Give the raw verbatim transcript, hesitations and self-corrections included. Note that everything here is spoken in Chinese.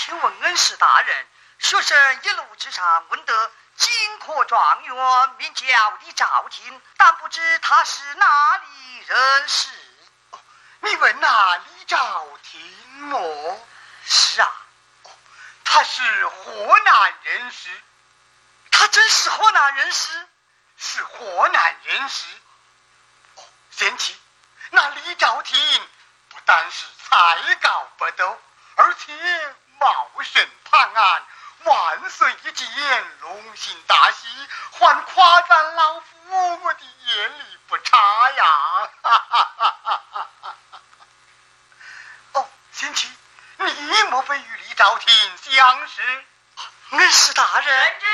请问恩师大人，学生一路之上闻得金科状元名叫李兆廷，但不知他是哪里人士。 哦、你问那李兆廷么？ 是啊， 哦、他是河南人士。 他真是河南人士？ 是河南人士。哦，贤妻，那李兆廷不但是才高不斗，而且茂盛庞安，万岁一见，龙心大喜，还夸赞老夫我的眼力不差呀！哦，贤妻，你莫非与李兆廷相识？ 恩师大人。